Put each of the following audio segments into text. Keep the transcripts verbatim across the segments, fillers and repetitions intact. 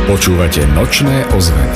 Počúvate Nočné ozveny.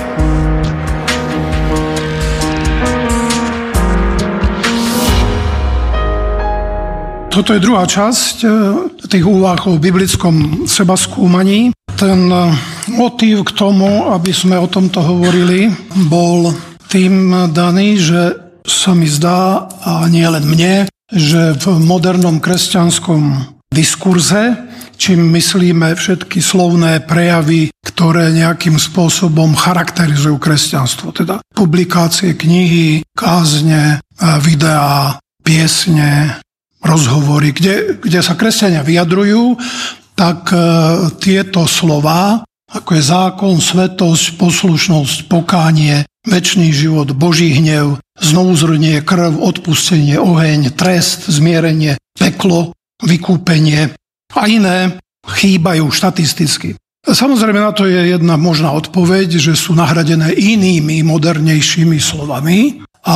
Toto je druhá časť tých úvah o biblickom sebaskúmaní. Ten motív k tomu, aby sme o tomto hovorili, bol tým daný, že sa mi zdá, a nie len mne, že v modernom kresťanskom diskurze, čím myslíme všetky slovné prejavy, ktoré nejakým spôsobom charakterizujú kresťanstvo, teda publikácie, knihy, kázne, videá, piesne, rozhovory, kde, kde sa kresťania vyjadrujú, tak e, tieto slová, ako je zákon, svätosť, poslušnosť, pokánie, večný život, Boží hnev, znovuzrodenie, krv, odpustenie, oheň, trest, zmierenie, peklo, vykúpenie a iné chýbajú štatisticky. Samozrejme na to je jedna možná odpoveď, že sú nahradené inými, modernejšími slovami a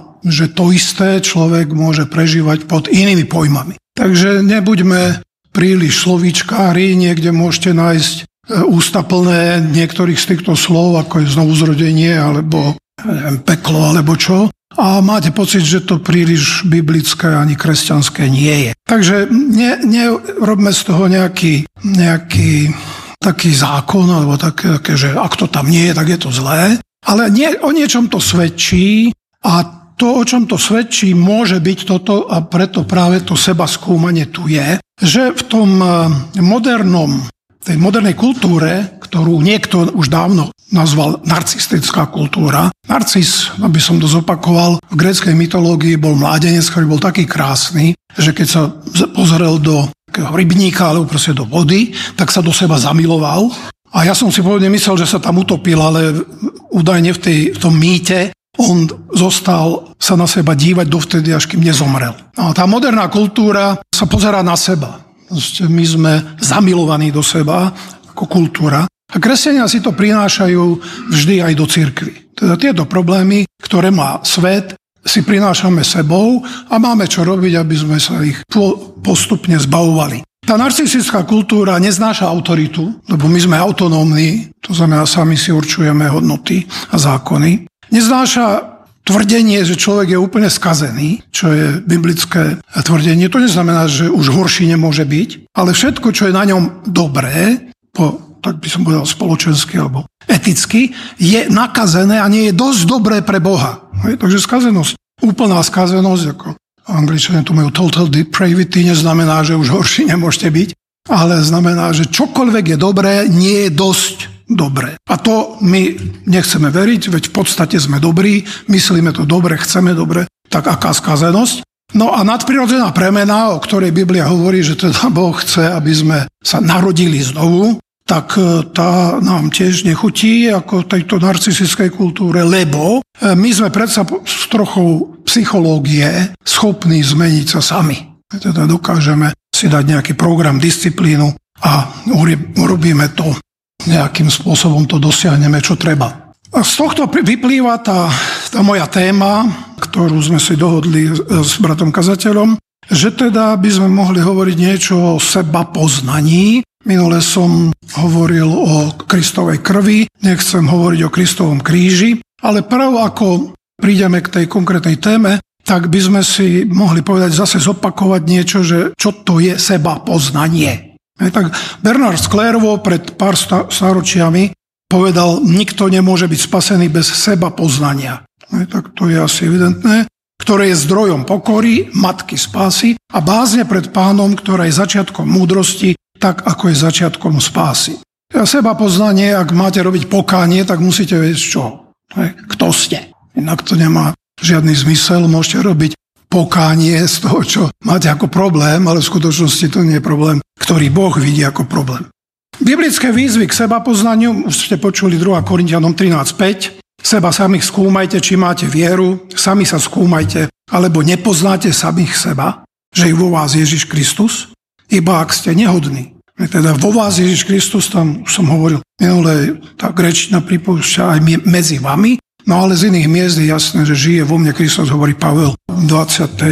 že to isté človek môže prežívať pod inými pojmami. Takže nebuďme príliš slovíčkári, niekde môžete nájsť ústa plné niektorých z týchto slov, ako je znovuzrodenie, alebo neviem, peklo, alebo čo. A máte pocit, že to príliš biblické ani kresťanské nie je. Takže ne, nerobme z toho nejaký, nejaký taký zákon, alebo také, že ak to tam nie je, tak je to zlé. Ale nie, o niečom to svedčí a to, o čom to svedčí, môže byť toto a preto práve to sebaskúmanie tu je, že v tom modernom, tej modernej kultúre, ktorú niekto už dávno nazval narcistická kultúra. Narcis, aby som to zopakoval, v gréckej mytológii bol mládenec, ktorý bol taký krásny, že keď sa pozrel do rybníka alebo proste do vody, tak sa do seba zamiloval. A ja som si pôvodne myslel, že sa tam utopil, ale údajne v, tej, v tom mýte on zostal sa na seba dívať dovtedy, až kým nezomrel. A tá moderná kultúra sa pozerá na seba. My sme zamilovaní do seba ako kultúra. A kresťania si to prinášajú vždy aj do cirkvi. Teda tieto problémy, ktoré má svet, si prinášame sebou a máme čo robiť, aby sme sa ich postupne zbavovali. Tá narcistická kultúra neznáša autoritu, lebo my sme autonómni, to znamená, sami si určujeme hodnoty a zákony. Neznáša tvrdenie, že človek je úplne skazený, čo je biblické tvrdenie. To neznamená, že už horší nemôže byť, ale všetko, čo je na ňom dobré, po, tak by som povedal spoločensky alebo eticky, je nakazené a nie je dosť dobré pre Boha. Takže skazenosť, úplná skazenosť, ako Angličania tu majú total depravity, neznamená, že už horší nemôžete byť, ale znamená, že čokoľvek je dobré, nie je dosť dobré. A to my nechceme veriť, veď v podstate sme dobrí, myslíme to dobre, chceme dobre, tak aká skazenosť? No a nadprirodzená premena, o ktorej Biblia hovorí, že teda Boh chce, aby sme sa narodili znovu, tak tá nám tiež nechutí ako v tejto narcistickej kultúre, lebo my sme predsa s trochou psychológie schopní zmeniť sa sami. Teda dokážeme si dať nejaký program, disciplínu a urobíme to nejakým spôsobom, to dosiahneme, čo treba. A z tohto vyplýva tá, tá moja téma, ktorú sme si dohodli s bratom kazateľom, že teda by sme mohli hovoriť niečo o sebapoznaní. Minule som hovoril o Kristovej krvi, nechcem hovoriť o Kristovom kríži, ale prv ako prídeme k tej konkrétnej téme, tak by sme si mohli povedať, zase zopakovať niečo, že čo to je sebapoznanie. Aj tak Bernard z Clairvaux pred pár stáročiami povedal, nikto nemôže byť spasený bez sebapoznania. Aj tak to je asi evidentné, ktoré je zdrojom pokory, matky spásy a bázne pred Pánom, ktorá je začiatkom múdrosti, tak ako je začiatkom spásy. A sebapoznanie, ak máte robiť pokánie, tak musíte vedieť čo. Kto ste. Inak to nemá žiadny zmysel, môžete robiť pokánie z toho, čo máte ako problém, ale v skutočnosti to nie je problém, ktorý Boh vidí ako problém. Biblické výzvy k sebapoznaniu, už ste počuli druhá Korinťanom trinásť päť, seba samých skúmajte, či máte vieru, sami sa skúmajte, alebo nepoznáte samých seba, že je vo vás Ježiš Kristus, iba ak ste nehodní. Teda vo vás Ježiš Kristus, tam už som hovoril, minulé tá gréčtina pripúšťa aj medzi vami, no ale z iných miest je jasné, že žije vo mne Kristus, hovorí Pavel v dvadsiatej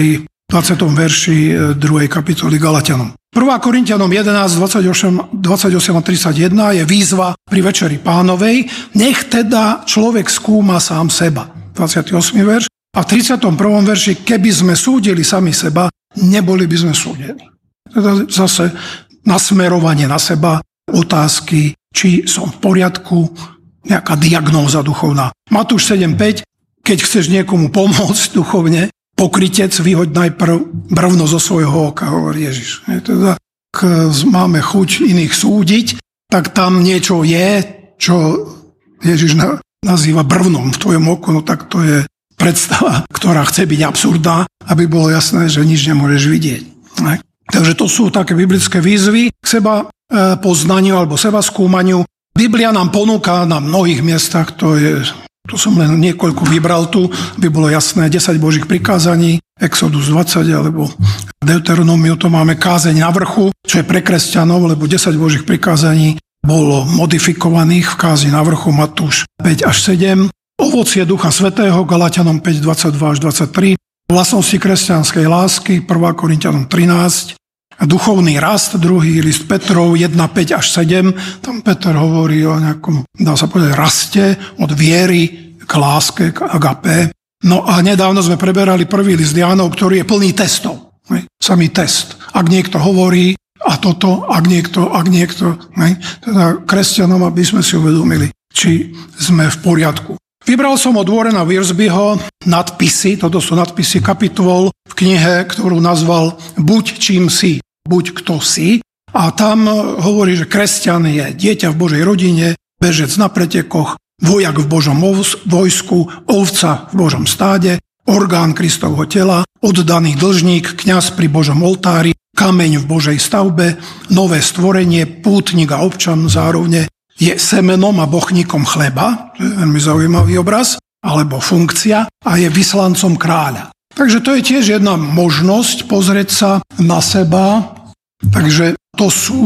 dvadsiatom verši druhej kapitoly Galatianom. prvá Korinťanom jedenásť, dvadsaťosem, dvadsaťosem a tridsaťjeden je výzva pri Večeri Pánovej. Nech teda človek skúma sám seba. dvadsiaty ôsmy verš. A v tridsiatom prvom verši, keby sme súdili sami seba, neboli by sme súdení. Teda zase nasmerovanie na seba, otázky, či som v poriadku, nejaká diagnóza duchovná. Matúš sedem päť, keď chceš niekomu pomôcť duchovne, pokrytec, vyhoď najprv brvno zo svojho oka, hovorí Ježiš. Teda, ak máme chuť iných súdiť, tak tam niečo je, čo Ježiš nazýva brvnom v tvojom oku, no tak to je predstava, ktorá chce byť absurdná, aby bolo jasné, že nič nemôžeš vidieť. Takže to sú také biblické výzvy k seba poznaniu alebo seba skúmaniu. Biblia nám ponúka na mnohých miestach, to je... Tu som len niekoľko vybral tu, aby bolo jasné, desať Božích prikázaní, Exodus dvadsať alebo Deuteronomiu, to máme kázeň na vrchu, čo je pre kresťanov, lebo desať Božích prikázaní bolo modifikovaných v kázni na vrchu, Matúš päť až sedem. Ovocie Ducha Svätého, Galatianom päť, dvadsaťdva až dvadsaťtri. Vlastnosti kresťanskej lásky, prvá Korinťanom trinásť. Duchovný rast, druhý list Petrov, jeden, päť až sedem. Tam Peter hovorí o nejakom, dá sa povedať, raste od viery k láske, k agape. No a nedávno sme preberali prvý list Jánov, ktorý je plný testov. Ne? Samý test. Ak niekto hovorí a toto, ak niekto, ak niekto. Ne? Teda kresťanom, aby sme si uvedomili, či sme v poriadku. Vybral som od Warrena Wiersbeho nadpisy, toto sú nadpisy kapitol v knihe, ktorú nazval Buď čím si. Buď kto si. A tam hovorí, že kresťan je dieťa v Božej rodine, bežec na pretekoch, vojak v Božom vojsku, ovca v Božom stáde, orgán Kristovho tela, oddaný dlžník, kňaz pri Božom oltári, kameň v Božej stavbe, nové stvorenie, pútnik a občan zároveň, je semenom a bochníkom chleba, to je veľmi zaujímavý obraz, alebo funkcia, a je vyslancom kráľa. Takže to je tiež jedna možnosť pozrieť sa na seba. Takže to sú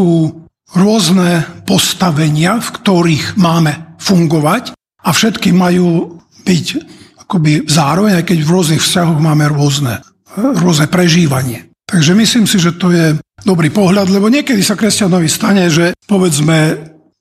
rôzne postavenia, v ktorých máme fungovať a všetky majú byť akoby zároveň, aj keď v rôznych vzťahoch máme rôzne, rôzne prežívanie. Takže myslím si, že to je dobrý pohľad, lebo niekedy sa kresťanovi stane, že povedzme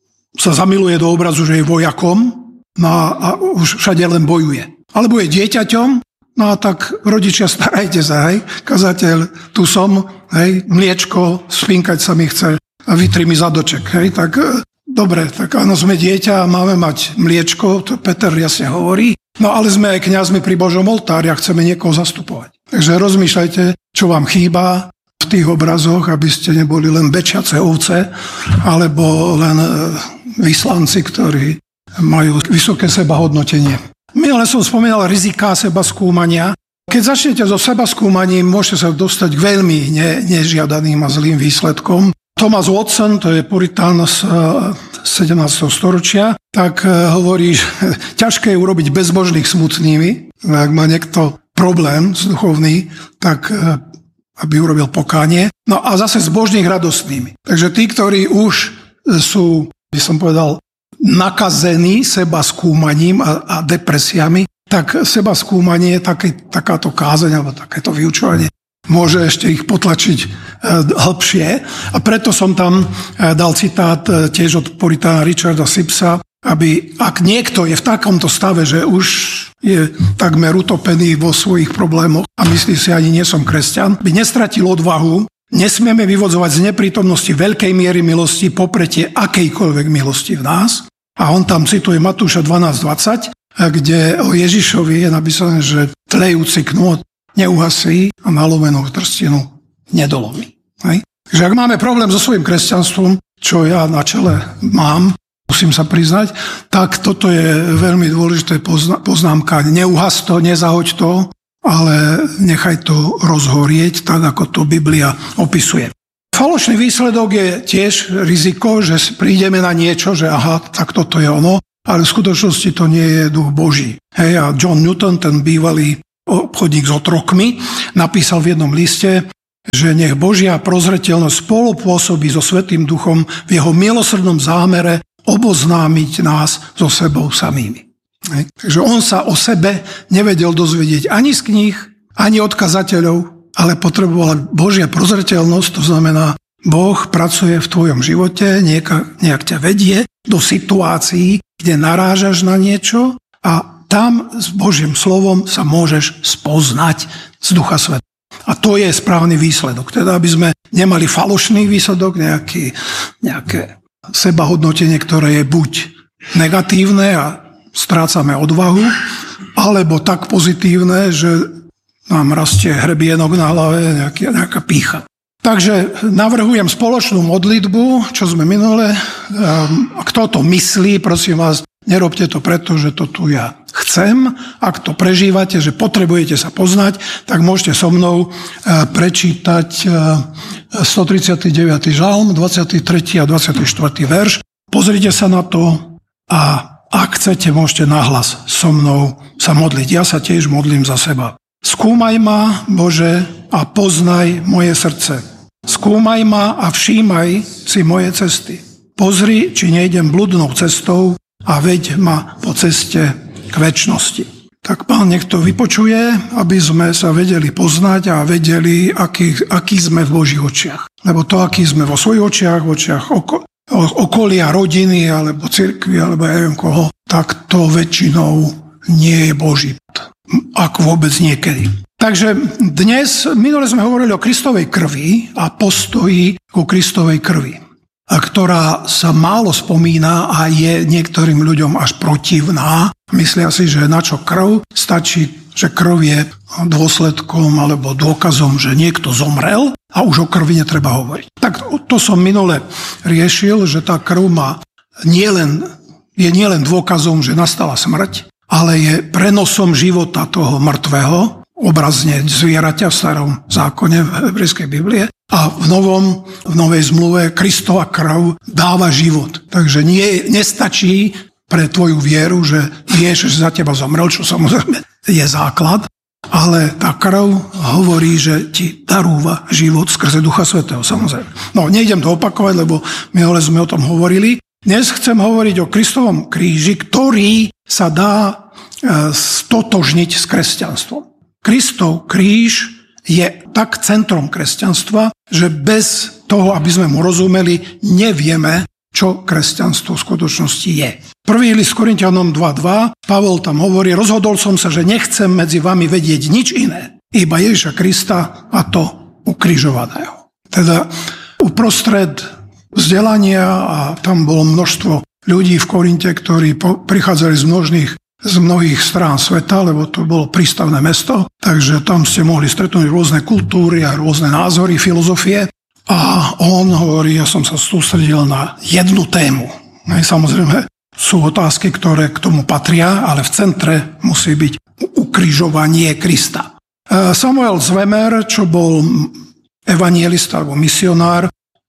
sa zamiluje do obrazu, že je vojakom, no a už všade len bojuje. Alebo je dieťaťom, no a tak rodičia, starajte sa, hej, kazateľ, tu som, hej, mliečko, spinkať sa mi chce a vytri mi zadoček, hej, tak dobre, tak áno, sme dieťa a máme mať mliečko, to Peter jasne hovorí, no ale sme aj kňazmi pri Božom oltári a chceme niekoho zastupovať. Takže rozmýšľajte, čo vám chýba v tých obrazoch, aby ste neboli len bečiace ovce, alebo len vyslanci, ktorí majú vysoké sebahodnotenie. Minule som spomínal riziká seba skúmania. Keď začnete so seba skúmaním, môžete sa dostať k veľmi ne, nežiadaným a zlým výsledkom. Thomas Watson, to je puritán z sedemnásteho storočia, tak hovorí, že ťažké je urobiť bezbožných smutnými. Ak má niekto problém s duchovný, tak aby urobil pokánie. No a zase zbožných radostnými. Takže tí, ktorí už sú, by som povedal, nakazení seba skúmaním a, a depresiami, tak seba skúmanie, také, takáto kázeň alebo takéto vyučovanie môže ešte ich potlačiť e, hlbšie. A preto som tam e, dal citát e, tiež od puritána Richarda Sibbesa, aby ak niekto je v takomto stave, že už je takmer utopený vo svojich problémoch a myslí si, ani nie som kresťan, by nestratil odvahu. Nesmieme vyvodzovať z neprítomnosti veľkej miery milosti popretie akejkoľvek milosti v nás. A on tam cituje Matúša dvanásť dvadsať, kde o Ježišovi je napísané, že tlejúci knôt neuhasí a nalomenú trstinu nedolomí. Hej? Takže ak máme problém so svojím kresťanstvom, čo ja na čele mám, musím sa priznať, tak toto je veľmi dôležité poznámka. Neuhas to, nezahoď to, ale nechaj to rozhorieť, tak ako to Biblia opisuje. Falošný výsledok je tiež riziko, že prídeme na niečo, že aha, tak toto je ono, ale v skutočnosti to nie je duch Boží. Hej, a John Newton, ten bývalý obchodník s otrokmi, napísal v jednom liste, že nech Božia prozreteľnosť spolupôsobí so Svätým Duchom v jeho milosrdnom zámere oboznámiť nás so sebou samými. Hej. Takže on sa o sebe nevedel dozvedieť ani z kníh, ani od kazateľov, ale potrebovala Božia prozreteľnosť, to znamená, Boh pracuje v tvojom živote, nejak, nejak ťa vedie do situácií, kde narážaš na niečo a tam s Božím slovom sa môžeš spoznať z Ducha Svätého. A to je správny výsledok. Teda, aby sme nemali falošný výsledok, nejaký, nejaké sebahodnotenie, ktoré je buď negatívne a strácame odvahu, alebo tak pozitívne, že nám rastie hrebienok na hlave, nejaký, nejaká pýcha. Takže navrhujem spoločnú modlitbu, čo sme minule. Kto to myslí, prosím vás, nerobte to preto, že to tu ja chcem. Ak to prežívate, že potrebujete sa poznať, tak môžete so mnou prečítať stotridsiaty deviaty žalm, dvadsiaty tretí a dvadsiaty štvrtý verš. Pozrite sa na to a ak chcete, môžete nahlas so mnou sa modliť. Ja sa tiež modlím za seba. Skúmaj ma, Bože, a poznaj moje srdce. Skúmaj ma a všímaj si moje cesty. Pozri, či nejdem bludnou cestou a veď ma po ceste k večnosti. Tak Pán nech to vypočuje, aby sme sa vedeli poznať a vedeli, aký, aký sme v Božích očiach. Lebo to, aký sme vo svojich očiach, v očiach oko, okolia, rodiny, alebo cirkvi, alebo ja neviem koho, tak to väčšinou nie je Boží. Ak vôbec niekedy. Takže dnes, minule sme hovorili o Kristovej krvi a postoji ku Kristovej krvi, ktorá sa málo spomína a je niektorým ľuďom až protivná. Myslia si, že na čo krv? Stačí, že krv je dôsledkom alebo dôkazom, že niekto zomrel a už o krvi netreba hovoriť. Tak to som minule riešil, že tá krv má nielen, je nielen dôkazom, že nastala smrť, ale je prenosom života toho mŕtvého, obrazne zvieraťa v starom zákone v hebrejskej Biblie. A v, novom, v novej zmluve Kristova krv dáva život. Takže nie, nestačí pre tvoju vieru, že vieš, že za teba zomrel, čo samozrejme je základ, ale tá krv hovorí, že ti darúva život skrze Ducha Svätého, samozrejme. No, nejdem to opakovať, lebo minule sme o tom hovorili. Dnes chcem hovoriť o Kristovom kríži, ktorý sa dá stotožniť s kresťanstvom. Kristov kríž je tak centrom kresťanstva, že bez toho, aby sme mu rozumeli, nevieme, čo kresťanstvo v skutočnosti je. Prvý list Korinťanom dva dva, Pavol tam hovorí, rozhodol som sa, že nechcem medzi vami vedieť nič iné, iba Ježiša Krista a to ukrižovaného. Teda uprostred vzdelania, a tam bolo množstvo ľudí v Korinte, ktorí prichádzali z množných z mnohých strán sveta, lebo to bolo prístavné mesto, takže tam ste mohli stretnúť rôzne kultúry a rôzne názory, filozofie. A on hovorí, ja som sa sústredil na jednu tému. Aj samozrejme sú otázky, ktoré k tomu patria, ale v centre musí byť ukrižovanie Krista. Samuel Zwemer, čo bol evanjelista alebo misionár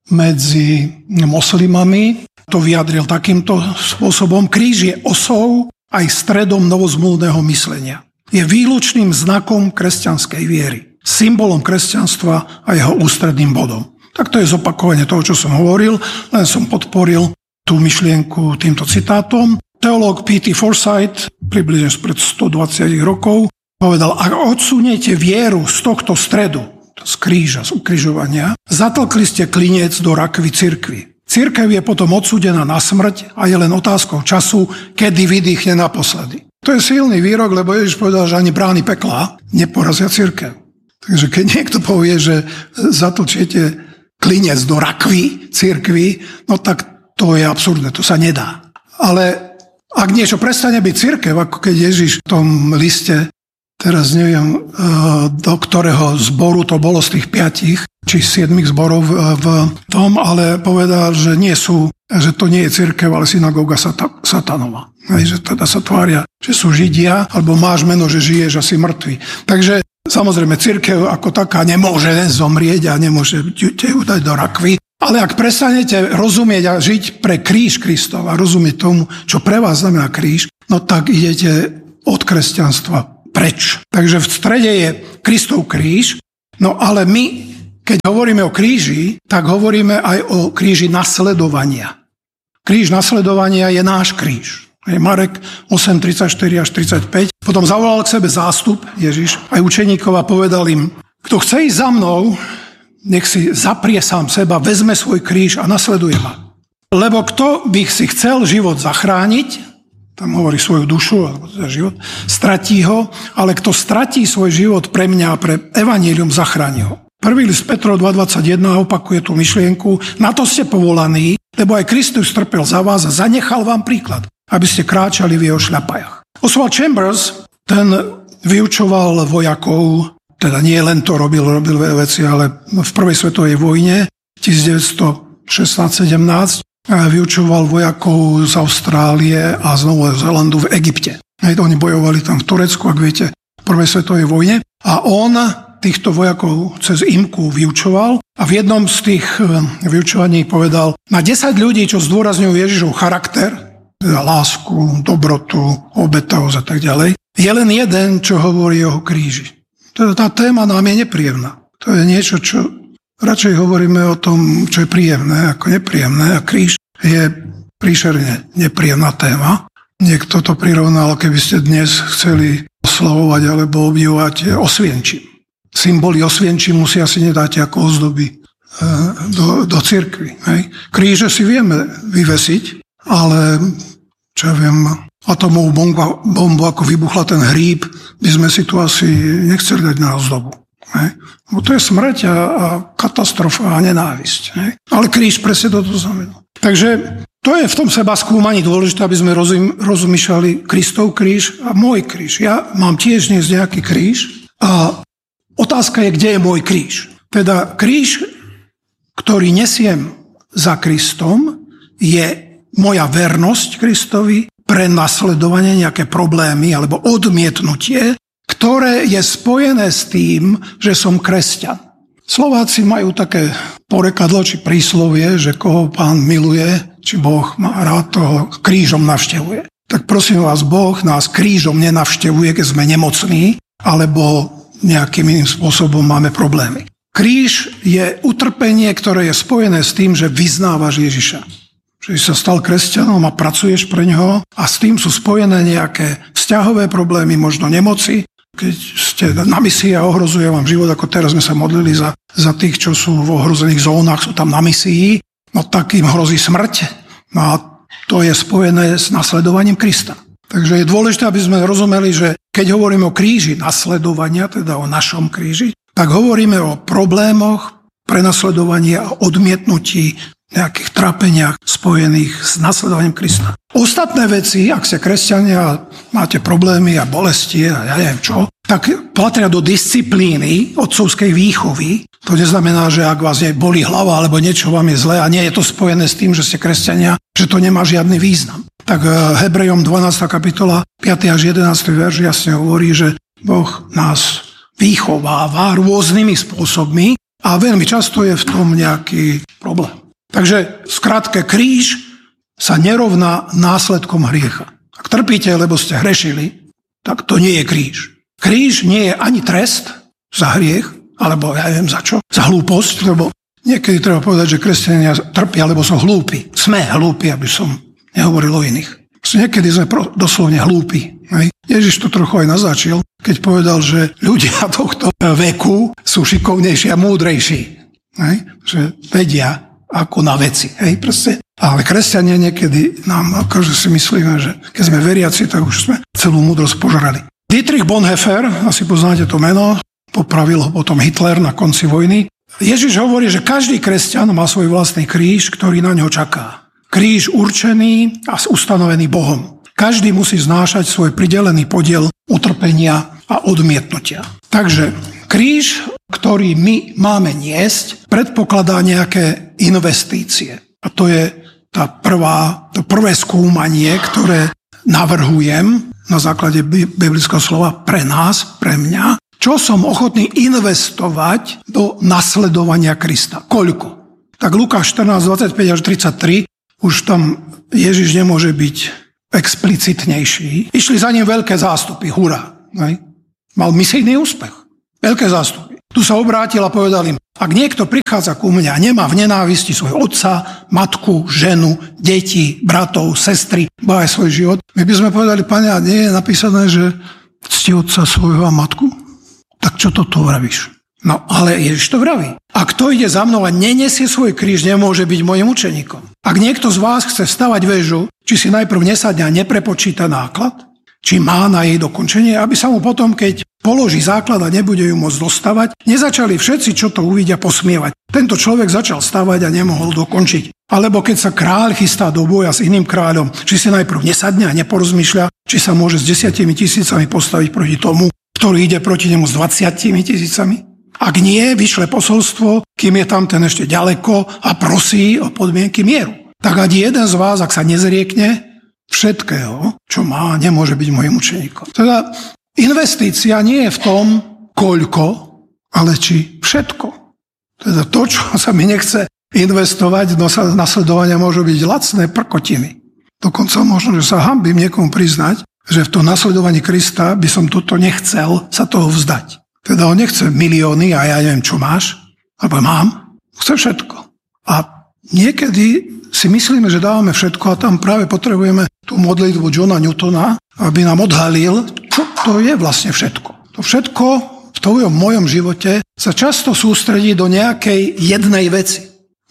medzi moslimami, to vyjadril takýmto spôsobom. Kríž je osou aj stredom novozmluvného myslenia. Je výlučným znakom kresťanskej viery, symbolom kresťanstva a jeho ústredným bodom. Tak to je zopakovanie toho, čo som hovoril, len som podporil tú myšlienku týmto citátom. Teológ P T Forsyth, približne spred stodvadsať rokov, povedal, ak odsuniete vieru z tohto stredu, z kríža, z ukrižovania, zatlkli ste klinec do rakvy cirkvi. Cirkev je potom odsúdená na smrť a je len otázkou času, kedy vydýchne naposledy. To je silný výrok, lebo Ježiš povedal, že ani brány pekla neporazia cirkev. Takže keď niekto povie, že zatlčiete klinec do rakvy cirkvi, no tak to je absurdné, to sa nedá. Ale ak niečo prestane byť cirkev, ako keď Ježiš v tom liste, teraz neviem, do ktorého zboru to bolo z tých piatich, či siedmich zborov v tom, ale povedal, že nie sú, že to nie je cirkev, ale synagóga satanova. Hej, že teda sa tvária, že sú Židia, alebo máš meno, že žiješ a si mŕtvy. Takže samozrejme cirkev ako taká nemôže zomrieť a nemôže te udať do rakvy, ale ak prestanete rozumieť a žiť pre kríž Kristov a rozumieť tomu, čo pre vás znamená kríž, no tak idete od kresťanstva preč. Takže v strede je Kristov kríž, no ale my, keď hovoríme o kríži, tak hovoríme aj o kríži nasledovania. Kríž nasledovania je náš kríž. Marek osem tridsaťštyri až tridsaťpäť. Potom zavolal k sebe zástup Ježiš aj učeníkov a povedal im, Kto chce ísť za mnou, nech si zaprie sám seba, vezme svoj kríž a nasleduje ma. Lebo kto by si chcel život zachrániť, tam hovorí svoju dušu, alebo teda život, stratí ho, ale kto stratí svoj život pre mňa a pre evanjelium, zachráni ho. Prvý list Petrov dva dvadsaťjeden opakuje tú myšlienku, na to ste povolaní, lebo aj Kristus trpel za vás a zanechal vám príklad, aby ste kráčali v jeho šľapajach. Oswald Chambers, ten vyučoval vojakov, teda nie len to robil, robil veci, ale v prvej svetovej vojne devätnásťstošestnásť sedemnásť vyučoval vojakov z Austrálie a z Nového Zélandu v Egypte. Hej, oni bojovali tam v Turecku, ak viete, v prvej svetovej vojne. A on týchto vojakov cez imku vyučoval a v jednom z tých vyučovaní povedal, na desať ľudí, čo zdôrazňujú Ježišov charakter, teda lásku, dobrotu, obetavosť a tak ďalej, je len jeden, čo hovorí o jeho kríži. Teda tá téma nám je nepríjemná. To je niečo, čo radšej hovoríme o tom, čo je príjemné, ako nepríjemné. A kríž je príšerne nepríjemná téma. Niekto to prirovnal, keby ste dnes chceli oslavovať alebo obdivovať Osvienčim. Symboly Osvienčimu si asi nedáte ako ozdoby do, do cirkvi. Hej. Kríže si vieme vyvesiť, ale čo ja viem, atomovú bombu, bombu, ako vybuchla ten hríb, by sme si tu asi nechceli dať na ozdobu. Hej. Lebo to je smrť a, a katastrofa a nenávisť. Hej. Ale kríž presne toto znamená. Takže to je v tom seba skúmaní dôležité, aby sme rozum, rozmýšľali Kristov kríž a môj kríž. Ja mám tiež dnes nejaký kríž a otázka je, kde je môj kríž. Teda kríž, ktorý nesiem za Kristom, je moja vernosť Kristovi, prenasledovanie, nejaké problémy alebo odmietnutie, ktoré je spojené s tým, že som kresťan. Slováci majú také porekadlo či príslovie, že koho Pán miluje, či Boh má rád, toho krížom navštevuje. Tak prosím vás, Boh nás krížom nenavštevuje, keď sme nemocní, alebo nejakým iným spôsobom máme problémy. Kríž je utrpenie, ktoré je spojené s tým, že vyznávaš Ježiša. Že si sa stal kresťanom a pracuješ pre ňoho a s tým sú spojené nejaké vzťahové problémy, možno nemoci. Keď ste na misii a ohrozuje vám život, ako teraz sme sa modlili za, za tých, čo sú v ohrozených zónach, sú tam na misii, no tak im hrozí smrť. No a to je spojené s nasledovaním Krista. Takže je dôležité, aby sme rozumeli, že keď hovoríme o kríži nasledovania, teda o našom kríži, tak hovoríme o problémoch, prenasledovaní a odmietnutí, nejakých trápeniach spojených s nasledovaním Krista. Ostatné veci, ak ste kresťania, máte problémy a bolesti a ja neviem čo, tak patria do disciplíny otcovskej výchovy. To neznamená, že ak vás bolí hlava alebo niečo vám je zlé a nie je to spojené s tým, že ste kresťania, že to nemá žiadny význam. Tak Hebrejom dvanásta kapitola, piaty až jedenásty verš jasne hovorí, že Boh nás vychováva rôznymi spôsobmi a veľmi často je v tom nejaký problém. Takže skrátke, kríž sa nerovná následkom hriecha. Ak trpíte, lebo ste hrešili, tak to nie je kríž. Kríž nie je ani trest za hriech, alebo ja neviem za čo, za hlúposť, lebo niekedy treba povedať, že kresťania trpia, lebo sú hlúpi. Sme hlúpi, aby som nehovoril o iných. Niekedy sme doslovne hlúpi. Ježiš to trochu aj naznačil, keď povedal, že ľudia tohto veku sú šikovnejší a múdrejší. Že vedia ako na veci. Hej, proste. Ale kresťania niekedy nám akože si myslíme, že keď sme veriaci, tak už sme celú múdrosť požrali. Dietrich Bonhoeffer, asi poznáte to meno, popravil ho potom Hitler na konci vojny. Ježiš hovorí, že každý kresťan má svoj vlastný kríž, ktorý na ňo čaká. Kríž určený a ustanovený Bohom. Každý musí znášať svoj pridelený podiel utrpenia a odmietnutia. Takže kríž, ktorý my máme niesť, predpokladá nejaké investície. A to je tá prvá, to prvé skúmanie, ktoré navrhujem na základe biblického slova pre nás, pre mňa, čo som ochotný investovať do nasledovania Krista. Koľko? Tak Lukáš štrnásť, dvadsaťpäť až tridsaťtri, už tam Ježiš nemôže byť explicitnejší. Išli za ním veľké zástupy, hurá. Hej. Mal misijný úspech. Veľké zástupy. Tu sa obrátil a povedal im, ak niekto prichádza ku mne a nemá v nenávisti svojho otca, matku, ženu, deti, bratov, sestry, ba aj svoj život, my by sme povedali, Pane, a nie je napísané, že cti otca svojho a matku? Tak čo toto vravíš? No ale Ježiš to vraví. A kto ide za mnou a nenesie svoj kríž, nemôže byť mojim učeníkom. Ak niekto z vás chce stavať väžu, či si najprv nesadne a neprepočíta náklad, či má na jej dokončenie, aby sa mu potom, keď položí základ a nebude ju môcť dostavať, nezačali všetci, čo to uvidia, posmievať. Tento človek začal stavať a nemohol dokončiť. Alebo keď sa kráľ chystá do boja s iným kráľom, či si najprv nesadne a neporozmýšľa, či sa môže s desiatimi tisícami postaviť proti tomu, ktorý ide proti nemu s dvadsiatimi tisícami. Ak nie, vyšle posolstvo, kým je tam ten ešte ďaleko a prosí o podmienky mieru. Tak ani jeden z vás, ak sa nezriekne všetkého, čo má, nemôže byť môjim učeníkom. Teda investícia nie je v tom, koľko, ale či všetko. Teda to, čo sa mi nechce investovať do nasledovania, môžu byť lacné prkotiny. Dokonca možno, že sa hanbím niekomu priznať, že v tom nasledovaní Krista by som toto nechcel sa toho vzdať. Teda on nechce milióny a ja neviem, čo máš, alebo mám. Chce všetko. A niekedy si myslíme, že dávame všetko a tam práve potrebujeme tú modlitbu Johna Newtona, aby nám odhalil, čo to je vlastne všetko. To všetko v tvojom mojom živote sa často sústredí do nejakej jednej veci.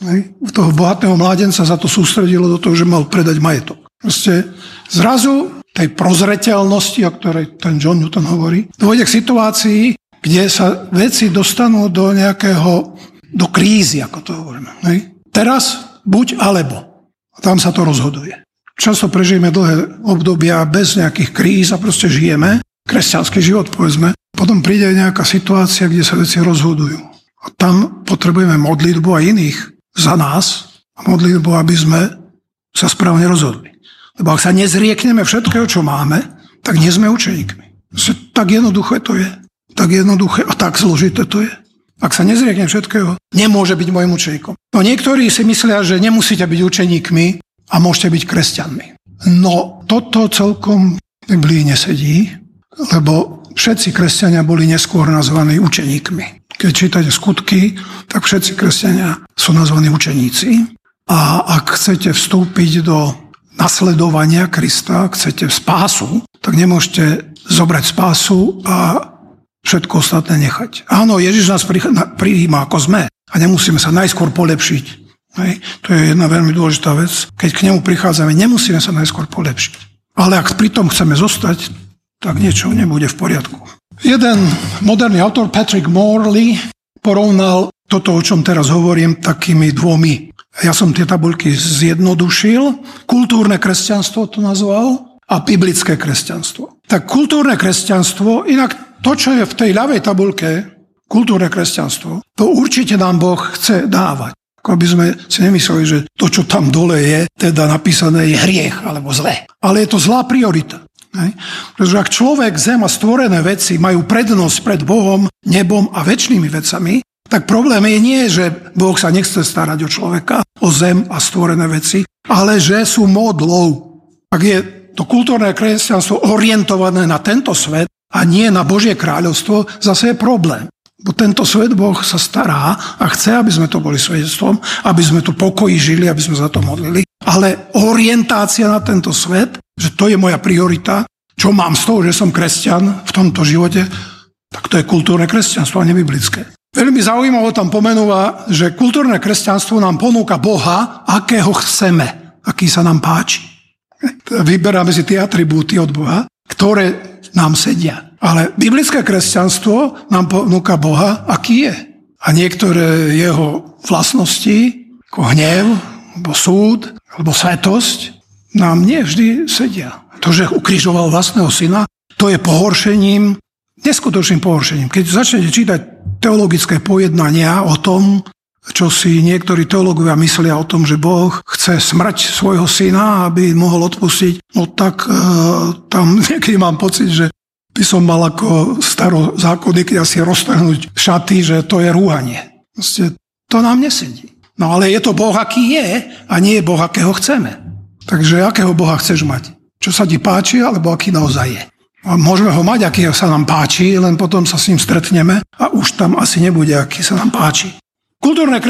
U toho bohatého mládenca sa to sústredilo do toho, že mal predať majetok. Proste zrazu tej prozreteľnosti, o ktorej ten John Newton hovorí, dôjde k situácii, kde sa veci dostanú do nejakého, do krízy, ako to hovoríme. Hej. Teraz buď alebo. A tam sa to rozhoduje. Často prežijeme dlhé obdobia bez nejakých kríz a proste žijeme. Kresťanský život, povedzme. Potom príde nejaká situácia, kde sa veci rozhodujú. A tam potrebujeme modlitbu aj iných za nás a modlitbu, aby sme sa správne rozhodli. Lebo ak sa nezriekneme všetkého, čo máme, tak nie sme učeníkmi. Tak jednoduché to je. Tak jednoduché a tak zložité to je. Ak sa nezriekne všetkého, nemôže byť môjim učeníkom. No niektorí si myslia, že nemusíte byť učeníkmi a môžete byť kresťanmi. No toto celkom v Biblii nesedí, lebo všetci kresťania boli neskôr nazvaní učeníkmi. Keď čítate skutky, tak všetci kresťania sú nazvaní učeníci. A ak chcete vstúpiť do nasledovania Krista, ak chcete spásu, tak nemôžete zobrať spásu a všetko ostatné nechať. Áno, Ježiš nás prijíma ako sme a nemusíme sa najskôr polepšiť. Hej. To je jedna veľmi dôležitá vec. Keď k nemu prichádzame, nemusíme sa najskôr polepšiť. Ale ak pri tom chceme zostať, tak niečo nebude v poriadku. Jeden moderný autor, Patrick Morley, porovnal toto, o čom teraz hovorím, takými dvomi. Ja som tie tabuľky zjednodušil. Kultúrne kresťanstvo to nazval a biblické kresťanstvo. Tak kultúrne kresťanstvo, inak to, čo je v tej ľavej tabuľke, kultúrne kresťanstvo, to určite nám Boh chce dávať. Ako by sme si nemysleli, že to, čo tam dole je, teda napísané, je hriech alebo zlé. Ale je to zlá priorita. Hej? Pretože ak človek, zem a stvorené veci majú prednosť pred Bohom, nebom a večnými vecami, tak problém je nie, že Boh sa nechce starať o človeka, o zem a stvorené veci, ale že sú modlou. Ak je to kultúrne kresťanstvo orientované na tento svet, a nie na Božie kráľovstvo, zase je problém. Bo tento svet Boh sa stará a chce, aby sme to boli svedectvom, aby sme tu pokoji žili, aby sme za to modlili. Ale orientácia na tento svet, že to je moja priorita, čo mám z toho, že som kresťan v tomto živote, tak to je kultúrne kresťanstvo a nebiblické. Veľmi zaujímavé tam pomenúva, že kultúrne kresťanstvo nám ponúka Boha, akého chceme, aký sa nám páči. Vyberáme si tie atribúty od Boha, ktoré nám sedia. Ale biblické kresťanstvo nám ponúka Boha, aký je. A niektoré jeho vlastnosti, ako hnev, alebo súd, alebo svetosť, nám nie vždy sedia. To, že ukrižoval vlastného syna, to je pohoršením, neskutočným pohoršením. Keď začnete čítať teologické pojednania o tom, čo si niektorí teológovia myslia o tom, že Boh chce smrť svojho syna, aby mohol odpustiť, no tak e, tam niekedy mám pocit, že by som mal ako starozákonník asi roztrhnúť šaty, že to je rúhanie. Proste to nám nesedí. No ale je to Boh, aký je, a nie je Boh, akého chceme. Takže akého Boha chceš mať? Čo sa ti páči, alebo aký naozaj je? A môžeme ho mať, aký sa nám páči, len potom sa s ním stretneme a už tam asi nebude, aký sa nám páči. Kultúrne